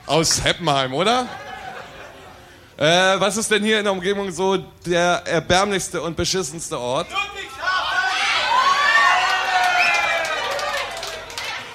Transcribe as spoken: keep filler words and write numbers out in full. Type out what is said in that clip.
Aus Heppenheim, oder? Äh, was ist denn hier in der Umgebung so der erbärmlichste und beschissenste Ort?